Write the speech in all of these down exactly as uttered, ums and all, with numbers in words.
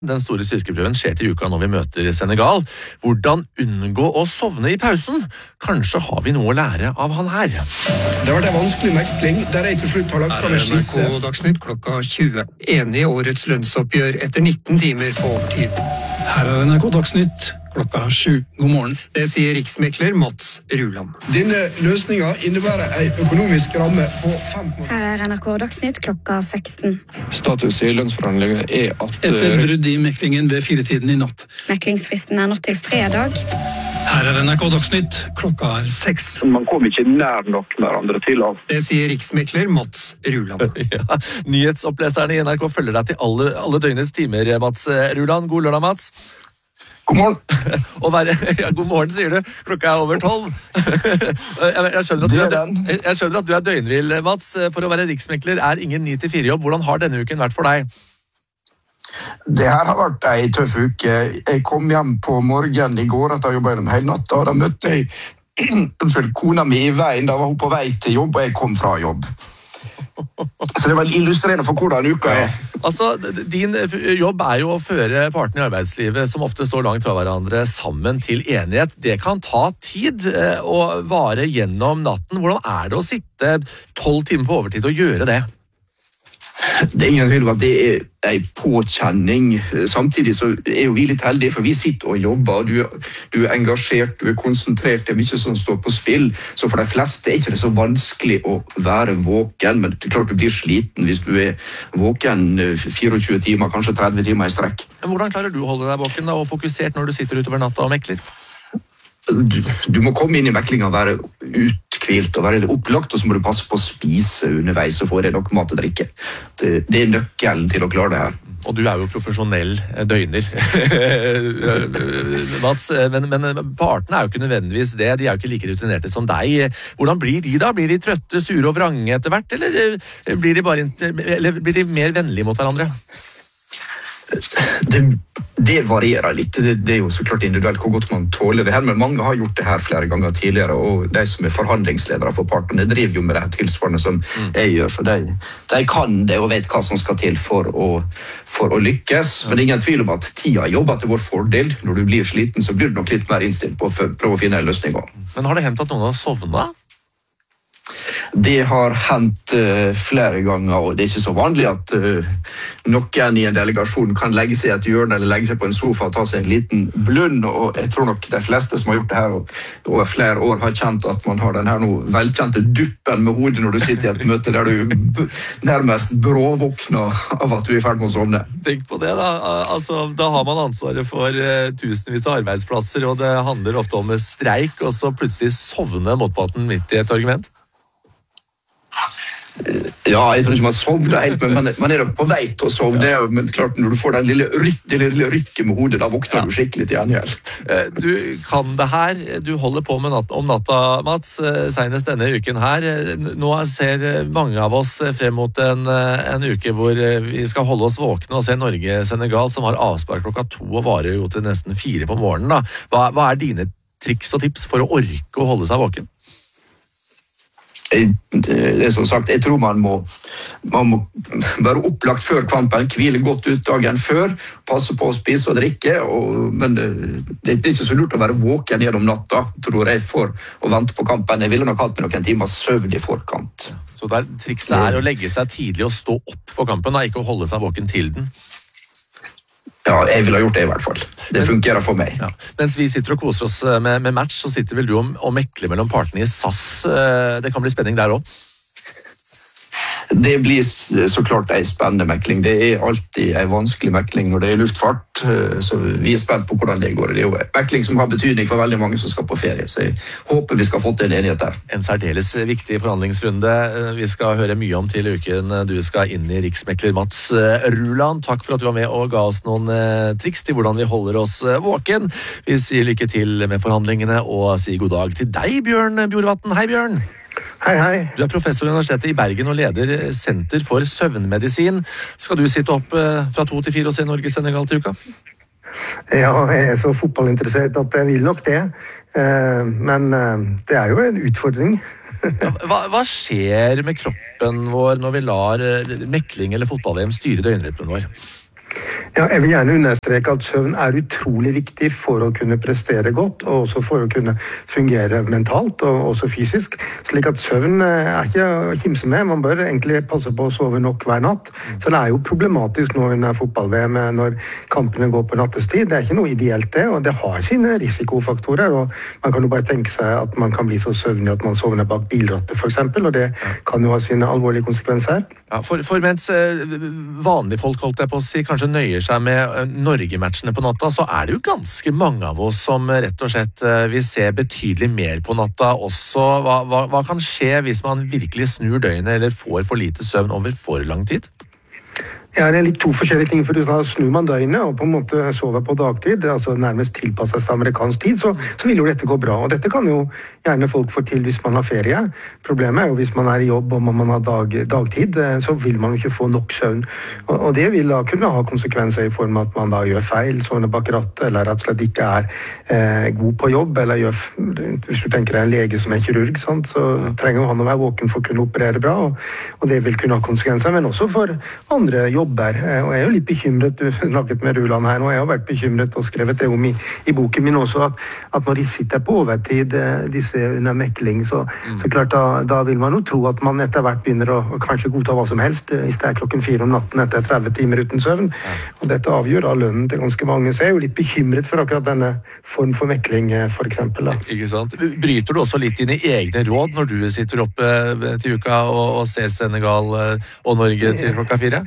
Den store styrkeprøven skjer til uka når vi møter Senegal. Hvordan unngå å sovne i pausen? Kanskje har vi noe å lære av han her. Det var det vanskelig mekling, der jeg til slutt har lagt frem en skisse. N R K Dagsnytt klokka tjue. Enig i årets lønnsoppgjør etter nitten timer på overtid. Her er N R K Dagsnytt klokka sju. God morgen. Det sier riksmekler Mats Ruland. Denne løsningen innebærer en økonomisk ramme på fem... Her er N R K Dagsnytt klokka seksten. Status i lønnsforhandlingene er at... Etter brudd i meklingen ved firetiden i natt. Meklingsfristen er nå til fredag. Her er N R K Dagsnytt klokka er seks. Man kommer ikke nær nok hverandre til av. Det sier riksmekler Mats Ruland. Ja, nyhetsoppleserne i N R K følger deg til alle, alle døgnets timer, Mats Ruland. God lørdag, Mats. God morgen. Og være, ja, god morgen, sier du. Klokka er over tolv. jeg, jeg, skjønner at du er, jeg skjønner at du er døgnvill, Mats. For å være riksmekler er ingen ni til fire jobb. Hvordan har denne uken vært for deg? Det her har vært en tøff uke. Jeg kom hjem på morgenen i går etter å ha jobbet gjennom hele natta, og da møtte jeg unnskyld, kona mi i veien. Da var hun på vei til jobb, og jeg kom fra jobb. Så det var illustrerende for hvordan uka er. Altså, din jobb er jo å føre partene i arbeidslivet som ofte står langt fra hverandre sammen til enighet. Det kan ta tid å vare gjennom natten. Hvordan er det å sitte tolv timer på overtid og gjøre det? Det er ingen tvil om at det er en påkjenning. Samtidig så er jo vi litt heldige, for vi sitter og jobber, og du, du er engasjert, du er konsentrert, det er mye som står på spill. Så for de fleste er ikke det så vanskelig å være våken, men det er klart du blir sliten hvis du er våken tjuefire timer, kanskje tretti timer i strekk. Men hvordan klarer du å holde deg våken da, og fokusert når du sitter utover natta og mekler? Du, du må komme inn i meklinga og være utkvilt og være opplagt, og så må du passe på å spise underveis og få deg nok mat og drikke. Det, det er nøkkelen til å klare det her. Og du er jo profesjonell døgner, Mats, men, men partene er jo ikke nødvendigvis det, de er jo ikke like rutinerte som deg. Hvordan blir de da? Blir de trøtte, sure og vrange etter hvert, eller blir de, bare, eller blir de mer vennlige mot hverandre? Det, det varierer litt. Det, det er jo så klart individuelt hvor godt man tåler det her, men mange har gjort det her flere ganger tidligere, og de som er forhandlingsledere for partene driver jo med det her tilsvarende som jeg gjør, så de, de kan det og vet hva som skal til for å, for å lykkes, men det er ingen tvil om at tida jobber til vår fordel. Når du blir sliten, så blir du nok litt mer innstilt på å prøve å finne en løsning. Men har det hendt at noen har sovnet? Det har hendt uh, flere ganger, og det er ikke så vanlig at uh, noen i en delegasjon kan legge seg i et hjørne eller legge seg på en sofa og ta seg en liten blund, og jeg tror nok de fleste som har gjort det her og, over flere år har kjent at man har den her noe velkjente duppen med hodet når du sitter i et møte der du b- nærmest bråvåkner av at du er i ferd med å sovne. Tenk på det da, altså, da har man ansvaret for uh, tusenvis av arbeidsplasser, og det handler ofte om streik, og så plutselig sovne motparten midt i et argument. Ja, jeg tror ikke man sovner helt, men man, man er på vei til å sovne, ja. Men klart når du får den lille, ryk, den lille rykket med hodet, da våkner ja. Du skikkelig til gjengjeld. Du kan det her, du holder på med natt, om natta, Mats, senest denne uken her. Nå ser mange av oss frem mot en, en uke hvor vi skal holde oss våkne og se Norge-Senegal, som har avspark klokka to og varer jo til nesten fire på morgenen. Da. Hva, hva er dine triks og tips for å orke å holde seg våken? Det er som sagt, jeg tror man må, man må være opplagt før kampen, hvile godt ut dagen før, passe på å spise og drikke, og, men det, det er ikke så lurt å være våken gjennom natta, tror jeg, for å vente på kampen. Jeg ville nok hatt med noen timer søvn i forkant. Så der trikset er å legge seg tidlig og stå opp for kampen, da, ikke å holde seg våken til den? Ja, jeg ville ha gjort det i hvert fall. Det fungerer for meg. Ja. Mens vi sitter og koser oss med, med match, så sitter vel du og, og mekler mellom partene i S A S. Det kan bli spenning der også. Det blir så klart en spennende mekling. Det er alltid en vanskelig mekling når det er luftfart, så vi er spent på hvordan det går. Det er jo en mekling som har betydning for veldig mange som skal på ferie, så jeg håper vi skal få til en enighet der. En særdeles viktig forhandlingsrunde vi skal høre mye om til uken. Du skal inn i riksmekler Mats Ruland. Takk for at du var med og ga oss noen triks til hvordan vi holder oss våken. Vi sier lykke til med forhandlingene og sier god dag til deg, Bjørn Bjorvatn. Hei, Bjørn! Hei, hei. Du er professor ved Universitetet i Bergen og leder Senter for søvnmedisin. Skal du sitte opp fra to til fire og se Norge-Senegal til uka? Ja, jeg er så fotballinteressert at jeg vil nok det. Men det er jo en utfordring. hva, hva skjer med kroppen vår når vi lar mekling eller fotball-V M styre døgnrytmen vår? Ja, jeg vil gjerne understreke at søvn er utrolig viktig for å kunne prestere godt, og også for å kunne fungere mentalt og også fysisk. Slik at søvn er ikke å kimse med. Man bør egentlig passe på å sove nok hver natt. Så det er jo problematisk nå under fotball-V M når kampene går på nattestid. Det er ikke noe ideelt det, og det har sine risikofaktorer. Og man kan jo bare tenke seg at man kan bli så søvnig at man sovner bak bilrattet, for eksempel, og det kan jo ha sine alvorlige konsekvenser. Ja, for, for mens eh, vanlige folk, holdt jeg på å si, kanskje nøyer seg med Norge-matchene på natta, så er det jo ganske mange av oss som rett og slett vil se betydelig mer på natta også. Hva, hva, hva kan skje hvis man virkelig snur døgnet eller får for lite søvn over for lang tid? Ja, det er litt to forskjellige ting, for da snur man døgnet og på en måte sover på dagtid, altså nærmest tilpasset amerikansk tid, så, så vil jo dette gå bra. Og dette kan jo gjerne folk få til hvis man har ferie. Problemet er jo hvis man er i jobb og man har dag, dagtid, så vil man jo ikke få nok søvn. Og, og det vil da kunne ha konsekvenser i form av at man da gjør feil, sovner bak rattet, eller rett og slett ikke er eh, god på jobb, eller gjør, hvis du tenker deg en lege som er kirurg, sant, så trenger jo han å være våken for å kunne operere bra, og, og det vil kunne ha konsekvenser, men også for andre jobber. Jobber. Og jeg er jo litt bekymret, du snakket med Ruland her nå, jeg har vært bekymret og skrevet det om i, i boken min også, at, at når de sitter på overtid, disse under mekling, så, mm. så klart da, da vil man jo tro at man etter hvert begynner å kanskje godta hva som helst, hvis det er klokken fire om natten etter tretti timer uten søvn. Ja. Og dette avgjør da lønnen til ganske mange, så jeg er jo litt bekymret for akkurat denne form for mekling, for eksempel. Da. Ikke sant? Bryter du også litt dine egne råd når du sitter oppe til uka og, og ser Senegal og Norge til klokka fire?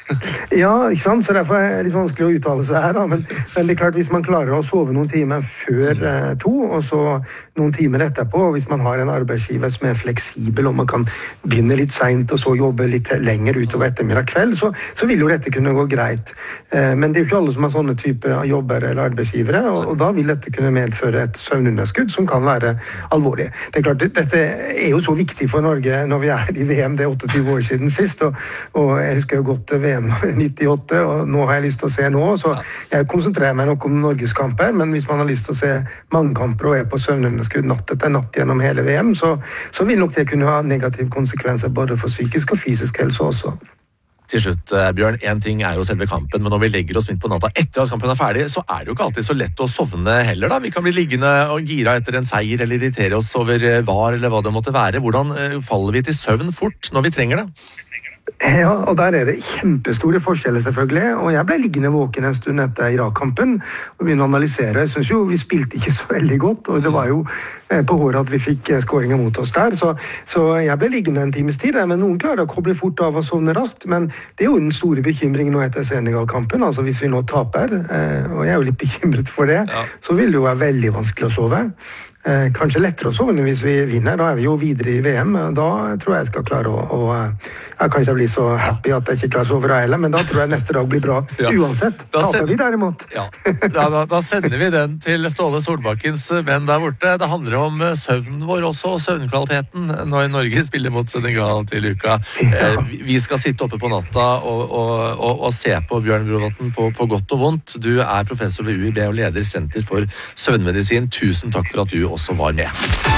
Ja, ikke sant? Så derfor er det litt vanskelig å uttale seg her, da. Men, men det er klart, hvis man klarer å sove noen timer før eh, to, og så noen timer etterpå, og hvis man har en arbeidsgiver som er fleksibel, og man kan begynne litt sent, og så jobbe litt lenger utover ettermiddag kveld, så, så vil jo dette kunne gå greit. Eh, men det er jo ikke alle som har sånne type jobber eller arbeidsgivere, og, og da vil dette kunne medføre et søvnunderskudd som kan være alvorlig. Det er klart, dette er jo så viktig for Norge når vi er i V M, det er tjueåtte år siden sist, og, og jeg husker jo godt V M nittiåtte, og nå har jeg lyst til å se nå, så jeg konsentrerer meg nok om Norges kamper, men hvis man har lyst til å se mange kamper og er på søvnunderskudd natt etter natt gjennom hele V M, så, så vil nok det kunne ha negative konsekvenser både for psykisk og fysisk helse også. Til slutt, Bjørn, en ting er jo selve kampen, men når vi legger oss midt på natta etter at kampen er ferdig, så er det jo ikke alltid så lett å sovne heller da. Vi kan bli liggende og gira etter en seier, eller irritere oss over var eller hva det måtte være. Hvordan faller vi til søvn fort når vi trenger det? Ja, og der er det kjempestore forskjeller selvfølgelig, og jeg ble liggende våken en stund etter Irak-kampen og begynne å analysere. Jeg synes jo vi spilte ikke så veldig godt, og det var jo på håret at vi fikk skåringer mot oss der, så, så jeg ble liggende en times tid, men noen klarer å koble fort av og sovne raskt, men det er jo den store bekymringen nå etter Senegal-kampen, altså hvis vi nå taper, og jeg er jo litt bekymret for det, ja. Så vil det jo være veldig vanskelig å sove. Eh, kanskje lettere å sovne hvis vi vinner, da er vi jo videre i V M, da tror jeg jeg skal klare å, å jeg kanskje bli så happy at jeg ikke klarer å sove heller, men da tror jeg neste dag blir bra ja. Uansett, da taper vi derimot. Ja. Da, da, da sender vi den til Ståle Solbakkens venn der borte. Det handler om søvnen vår også, og søvnkvaliteten når Norge spiller mot Senegal til uka. Ja. Eh, vi skal sitte oppe på natta og, og, og, og se på Bjørn Bråvatn på, på godt og vondt. Du er professor ved U I B og leder Senter for søvnmedisin. Tusen takk for at du også var med.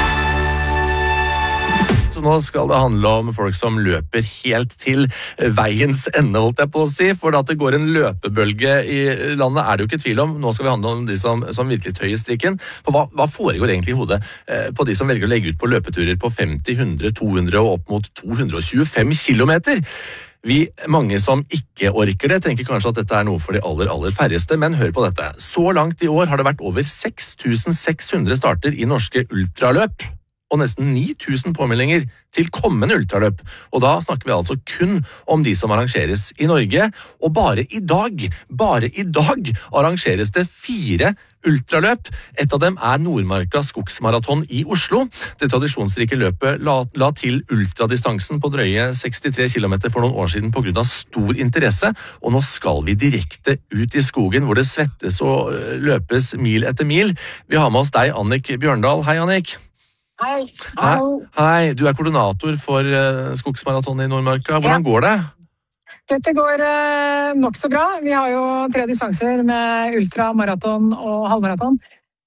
Så nå skal det handle om folk som løper helt til veiens ende, holdt jeg på å si, for at det går en løpebølge i landet er det jo ikke tvil om. Nå skal vi handle om de som, som virkelig tøyer strikken. For hva, hva foregår egentlig i hodet eh, på de som velger å legge ut på løpeturer på femti, hundre, to hundre og opp mot to hundre og tjuefem kilometer? Vi, mange som ikke orker det, tenker kanskje at dette er noe for de aller, aller færreste, men hør på dette. Så langt i år har det vært over seks tusen seks hundre starter i norske ultraløp, og nesten ni tusen påmeldinger til kommende ultraløp. Og da snakker vi altså kun om de som arrangeres i Norge, og bare i dag, bare i dag arrangeres det fire ultraløp. Et av dem er Nordmarka skogsmaraton i Oslo. Det tradisjonsrike løpet la, la til ultradistansen på drøye sekstitre kilometer for noen år siden på grunn av stor interesse, og nå skal vi direkte ut i skogen hvor det svettes og løpes mil etter mil. Vi har med oss deg, Annik Bjørndal. Hei, Annik. Hei. Hei. Hei, du er koordinator for uh, skogsmaraton i Nordmarka. Hvordan ja. Går det? Dette går uh, nok så bra. Vi har jo tre distanser med ultra, maraton og halvmaraton.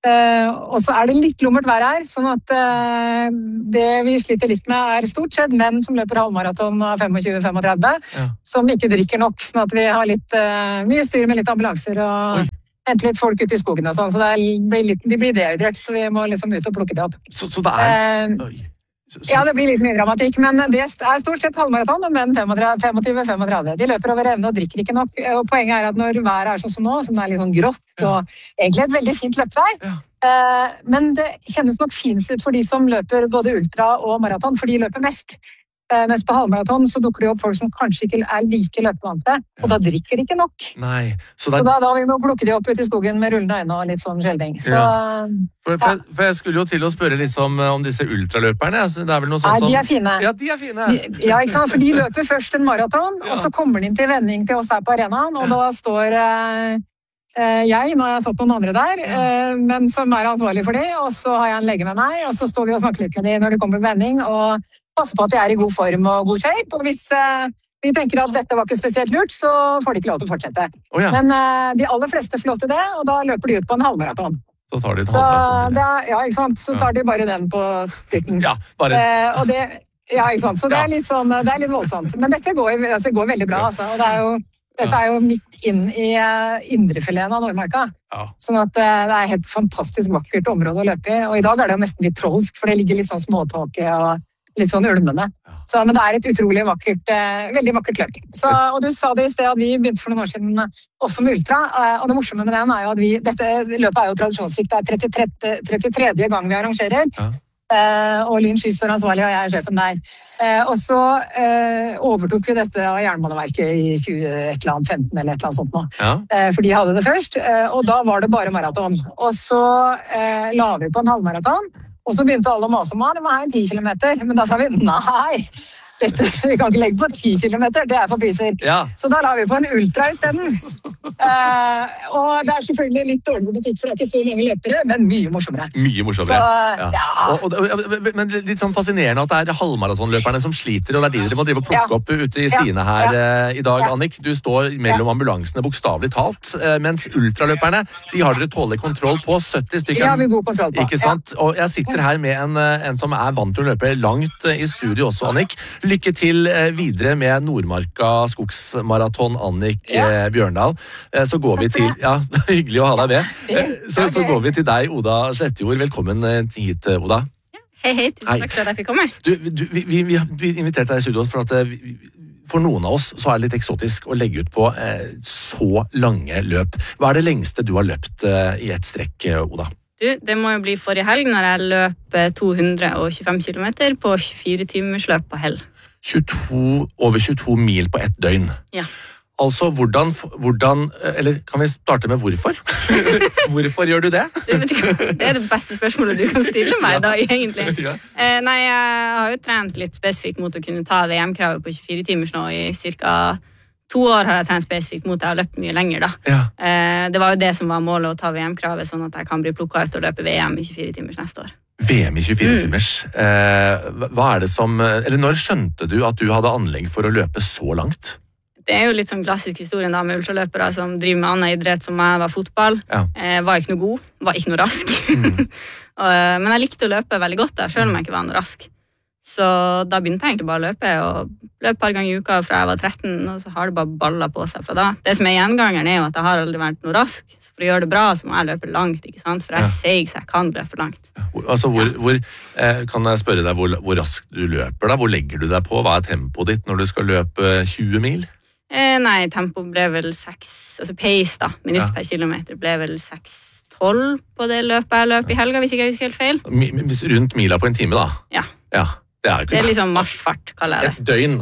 Uh, og så er det litt lummert vær her, sånn at uh, det vi sliter litt med er stort sett menn som løper halvmaraton av tjuefem til femogtredve, ja. Som ikke drikker nok, sånn at vi har litt, uh, mye styr med litt ambulanser og Oi. Hente litt folk ut i skogen og sånn, så det er, blir litt, de blir dehydrert, så vi må liksom ut og plukke det opp. Så, så det er... Uh, Så, så... Ja, det blir litt mye dramatikk, men det er stort sett halvmaraton, men tjuefem til femogtredve. De løper over evne og drikker ikke nok. Og poenget er at når været er sånn som nå, som det er litt sånn grått og egentlig et veldig fint løpevær, ja. eh, men det kjennes nok finest ut for de som løper både ultra og maraton, for de løper mest. Eh, mens på halvmaraton så dukker det opp folk som kanskje ikke er like løpevante, og ja. Da drikker de ikke nok. Nei, så, det... så da, da vi må plukke de opp ut i skogen med rullende øyne og litt sånn skjelving. Så... Ja. For, for, for jeg skulle jo til å spørre liksom om disse ultraløperne. Altså, det er vel noe sånt Nei, de er fine. Som... Ja, de er fine. De, ja, ikke sant? For de løper først en maraton, ja. Og så kommer de inn til vending til oss her på arenaen, og da står eh, jeg, nå har jeg satt noen andre der, ja. eh, men som er ansvarlig for det, og så har jeg en lege med meg, og så står vi og snakker litt med de når de kommer på vending, og passe på at de er i god form og god shape, og hvis uh, vi tenker at dette var ikke spesielt lurt, så får de ikke lov til å fortsette. Oh, ja. Men uh, de aller fleste får lov til det, og da løper de ut på en halvmaraton. Så tar de et så halvmaraton. Er, ja, ikke sant? Så tar de bare den på styrten. Ja, bare. Uh, og det, ja, ikke sant? Så det er litt sånn, det er litt voldsomt. Men dette går, altså, går veldig bra, altså. Og det er jo, dette er jo midt inn i uh, indrefileten av Nordmarka. Ja. Sånn at uh, det er et helt fantastisk vakkert område å løpe i. Og i dag er det jo nesten litt trolsk, for det ligger litt sånn småtåke og litt sånn ulmende. Så, men det er et utrolig vakkert, eh, veldig vakkert løp. Så, og du sa det i sted at vi begynte for noen år siden også med ultra, eh, og det morsomme med den er jo at vi, dette løpet er jo tradisjonsrikt, det er trettitre gang vi arrangerer, ja. eh, og Lyn Sky står ansvarlig, og jeg er sjefen der. Eh, og så eh, overtok vi dette av Jernbaneverket i tjue femten eller et eller annet sånt nå, ja. eh, for de hadde det først, eh, og da var det bare maraton. Og så eh, la vi på en halvmaraton, og så begynte alle å mase om at det må ha en ti kilometer, men da sa vi nei, dette, vi kan ikke legge på ti kilometer, det er for pyser. Ja. Så da la vi på en ultra i stedet. Uh, og det er selvfølgelig litt dårlig butikk, for det er ikke så mange løpere, men mye morsommere. Mye morsommere, så, ja. ja. Og, og, men litt sånn fascinerende at det er halvmaratonløperne som sliter, og det er de dere må drive og plukke ja. Opp ute i stiene her ja. uh, i dag, ja. Annik. Du står mellom ja. Ambulansene, bokstavelig talt, uh, mens ultraløperne, de har dere tålig kontroll på, sytti stykker. Ja, vi har god kontroll på. Ikke sant? Ja. Og jeg sitter her med en, en som er vant til å løpe langt uh, i studio også, Annik. Lykke til videre med Nordmarka skogsmaraton, Annik ja. Bjørndal. Så går vi til ja, hyggelig å ha deg med. Så, så går vi til deg, Oda Slettjord. Velkommen hit, Oda. Hei, hei. Tusen takk for at jeg fikk komme. Du, du, vi, vi, vi inviterte deg i studio for at for noen av oss så er det litt eksotisk å legge ut på eh, så lange løp. Hva er det lengste du har løpt eh, i et strekk, Oda? Du, det må jo bli forrige helg når jeg løp to hundre tjuefem kilometer på tjuefire timers løp på hell. tjueto, over tjueto mil på ett døgn. Ja. Altså, hvordan, hvordan, eller kan vi starte med hvorfor? Hvorfor gjør du det? Det, det er det beste spørsmålet du kan stille meg da, egentlig. Ja. Eh, nei, jeg har jo trent litt spesifikt mot å kunne ta V M-kravet på tjuefire timers nå i cirka to år har jeg trent spesifikt mot, jeg har løpt mye lenger da. Ja. Eh, det var jo det som var målet å ta V M-kravet, sånn at jeg kan bli plukket ut og løpe V M i tjuefire timers neste år. V M i tjuefire timers. Mm. Eh, hva er det som, eller når skjønte du at du hadde anlegg for å løpe så langt? Det er jo litt sånn klassisk historie da, med ultraløpere som driver med annen idrett som jeg var fotball. Ja. Eh, var ikke noe god, var ikke noe rask. Mm. og, men jeg likte å løpe veldig godt da, selv om jeg ikke var noe rask. Så da begynte jeg egentlig bare å løpe, og løp et par ganger i uka fra jeg var tretten, og så har det bare ballet på seg fra da. Det som er gjengangeren er jo at jeg har aldri vært noe rask, så for å gjøre det bra så må jeg løpe langt, ikke sant? For jeg sier ikke så jeg kan løpe langt. Ja. Altså, hvor, hvor, eh, kan jeg spørre deg hvor, hvor raskt du løper da? Hvor legger du deg på? Hva er tempoet ditt når du skal løpe tjue mil? Eh, nei, tempo ble vel seks, altså pace da, minutt ja. Per kilometer ble vel seks tolv på det løpet jeg løp i helga, hvis ikke jeg husker helt feil. Mi, rundt mila på en time da? Ja. Ja. Det er, det er liksom marsjfart, kaller jeg det. Et døgn.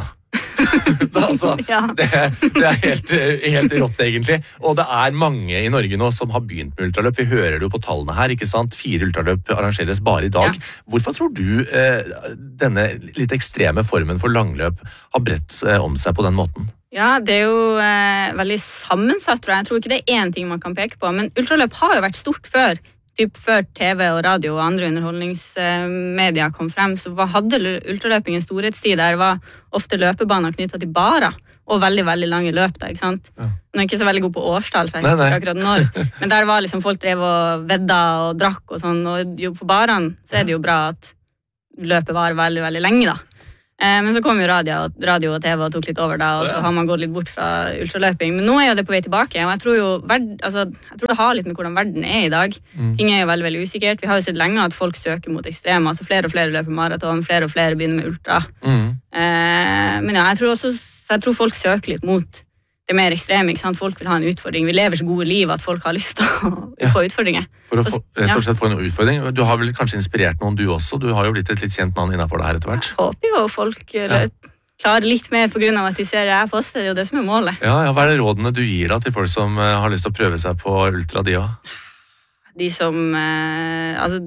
altså, ja. det, det er helt, helt rått, egentlig. Og det er mange i Norge nå som har begynt med ultraløp. Vi hører det jo på tallene her, ikke sant? Fire ultraløp arrangeres bare i dag. Ja. Hvorfor tror du eh, denne litt ekstreme formen for langløp har bredt eh, om seg på den måten? Ja, det er jo eh, veldig sammensatt, tror jeg. Jeg tror ikke det er én ting man kan peke på, men ultraløp har jo vært stort før. Typ før T V og radio og andre underholdningsmedia kom frem, så hadde ultraløping en storhetstid der var ofte løpebaner knyttet til barer. og veldig, veldig lange løp da, ikke sant? Ja. Nå er jeg ikke så veldig god på årstall, så jeg nei, nei. ikke akkurat når. Men der var liksom folk drev og vedda og drakk og sånn, og jo på barene så er det jo bra at løpet var veldig, veldig lenge da. Eh, men så kom jo radio, radio og TV og tok litt over da, og så har man gått litt bort fra ultraløping. Men nå er jo det på vei tilbake, og jeg tror jo verd, altså, jeg tror det har litt med hvordan verden er i dag. Mm. Ting er jo veldig, veldig usikkert. Vi har jo sett lenge at folk søker mot ekstreme, altså flere og flere løper maraton, flere og flere begynner med ultra. Mm. Eh, men ja, jeg tror også, jeg tror folk søker litt mot det mer ekstreme, ikke sant? Folk vil ha en utfordring. Vi lever så gode liv at folk har lyst til å ja. få utfordringer. For å få, rett og slett få en utfordring. Du har vel kanskje inspirert noen du også? Du har jo blitt et litt kjent navn innenfor det her etter hvert. Jeg håper jo folk ja. klarer litt mer på grunn av at de ser jeg poster. Det er jo det som er målet. Ja, ja, hva er det rådene du gir da til folk som uh, har lyst til å prøve seg på ultra de også? De som, uh, altså...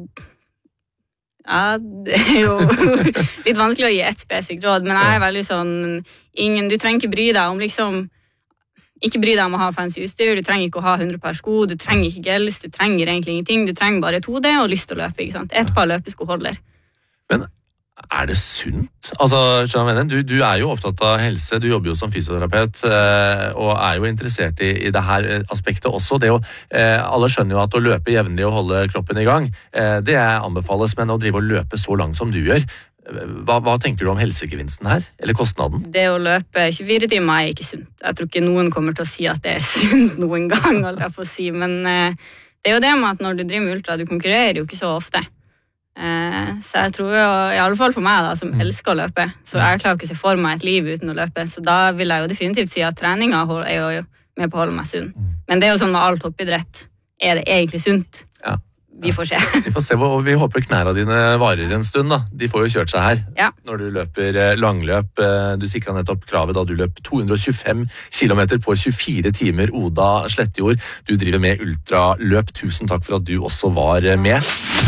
Ja, det er jo litt vanskelig å gi et spesifikt råd, men jeg er veldig sånn, ingen, du trenger ikke bry deg om liksom, ikke bry deg om å ha fancy utstyr, du trenger ikke å ha hundre par sko, du trenger ikke gels, du trenger egentlig ingenting, du trenger bare to D og lyst til å løpe, ikke sant? Et par løpesko holder. Men er det sunt? Altså, du, du er jo opptatt av helse, du jobber jo som fysioterapeut, og er jo interessert i, i det her aspektet også. Det jo, alle skjønner jo at å løpe jevnlig og holde kroppen i gang, det anbefales, men å drive og løpe så langt som du gjør, Hva, hva tenker du om helsegevinsten her, eller kostnaden? Det å løpe tjuefire timer er ikke sunt. Jeg tror ikke noen kommer til å si at det er sunt noen gang, holdt jeg på å si. Men eh, det er jo det med at når du driver med ultra, du konkurrerer jo ikke så ofte. Eh, så jeg tror jo, i alle fall for meg da, som mm. elsker å løpe, så jeg klarer ikke å se for meg et liv uten å løpe. Så da vil jeg jo definitivt si at treninga er jo med på å holde meg sunn. Mm. Men det er jo sånn med all toppidrett, er det egentlig sunt? Ja. Vi får se. Vi får se, og vi håper knæra dine varer en stund da. De får jo kjørt seg her. Ja. Når du løper langløp. Du sikret nettopp kravet da du løp to hundre og tjuefem kilometer på tjuefire timer. Oda Slettjord, du driver med ultraløp. Tusen takk for at du også var med.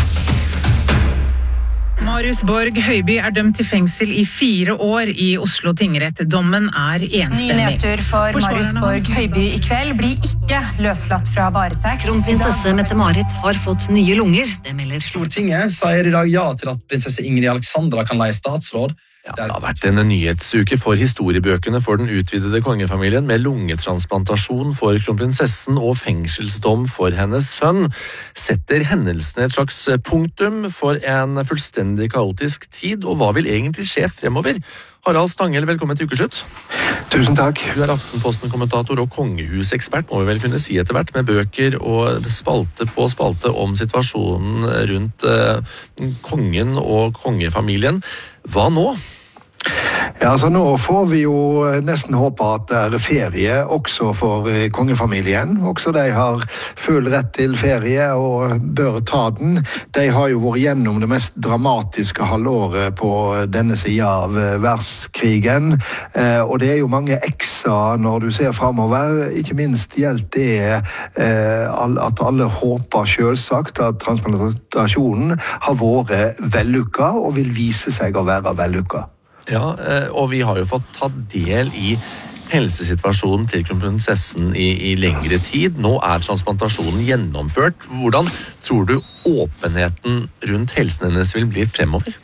Marius Borg Høiby er dømt til fengsel i fire år i Oslo tingrett. Dommen er enstemmig. Ny nedtur for Marius Borg Høiby i kveld blir ikke løslatt fra varetekt. Kronprinsesse Mette-Marit har fått nye lunger. Det melder Stortinget sier i dag ja til at prinsesse Ingrid Alexandra kan leie statsråd. Ja, det har vært en nyhetsuke for historiebøkene for den utvidede kongefamilien med lungetransplantasjon for kronprinsessen og fengselsdom for hennes sønn. Setter hendelsene et slags punktum for en fullstendig kaotisk tid, og hva vil egentlig skje fremover? Harald Stangel, velkommen til Ukeslutt. Tusen takk. Du er Aftenposten-kommentator og kongehusekspert, må vi vel kunne si etter hvert, med bøker og spalte på spalte om situasjonen rundt eh, kongen og kongefamilien. Hva nå? Ja, altså Nå får vi jo nesten håpe at det er ferie også for kongefamilien. Også de har full rett til ferie og bør ta den. De har jo vært gjennom det mest dramatiske halvåret på denne siden av verdenskrigen. Og det er jo mange ekser når du ser fremover. Ikke minst gjelder det at alle håper selvsagt at transplantasjonen har vært vellykket og vil vise seg å være vellykket. Ja, og vi har jo fått ta del i helsesituasjonen til kronprinsessen i, i lengre tid. Nå er transplantasjonen gjennomført. Hvordan tror du åpenheten rundt helsen hennes vil bli fremover?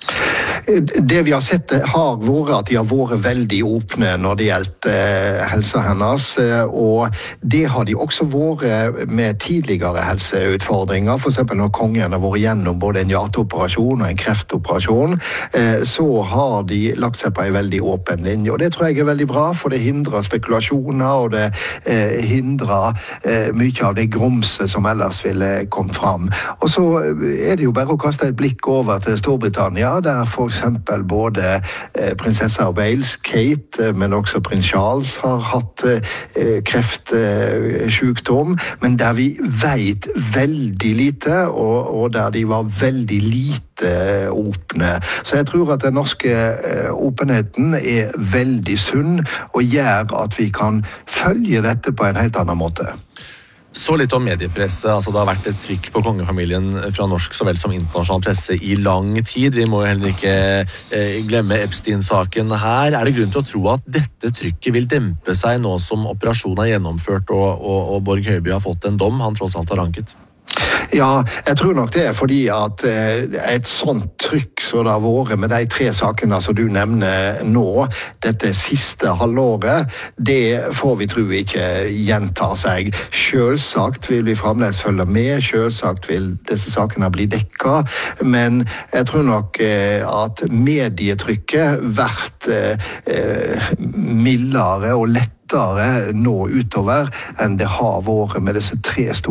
Det vi har sett har vært at de har vært veldig åpne når det gjelder eh, helsa hennes, og det har de også vært med tidligere helseutfordringer. For eksempel når kongen har vært gjennom både en hjerteoperasjon og en kreftoperasjon, eh, så har de lagt seg på en veldig åpen linje, og det tror jeg er veldig bra, for det hindrer spekulasjoner, og det eh, hindrer eh, mye av det grumset som ellers ville kommet fram. Og så er det jo bare å kaste et blikk over til Storbritannia, der for eksempel både eh, prinsessa av Wales, Kate, men også prins Charles har hatt eh, kreftsykdom, eh, men der vi vet veldig lite, og, og der de var veldig lite eh, åpne. Så jeg tror at den norske eh, åpenheten er veldig sunn, og gjør at vi kan følge dette på en helt annen måte. Så litt om mediepresse, altså det har vært et trykk på kongefamilien fra norsk så vel som internasjonal presse i lang tid. Vi må jo heller ikke eh, glemme Epstein-saken her. Er det grunn til å tro at dette trykket vil dempe seg nå som operasjonen er gjennomført og, og, og Borg Høiby har fått en dom han tross alt har ranket? Ja, jeg tror nok det er fordi at et sånt trykk som det har vært med de tre sakene som du nevner nå, dette siste halvåret, det får vi tro ikke gjenta seg. Selvsagt vil vi fremdeles følge med, selvsagt vil disse sakene bli dekket, men jeg tror nok at medietrykket vært mildere og lettere nå utover enn det har vært med disse tre store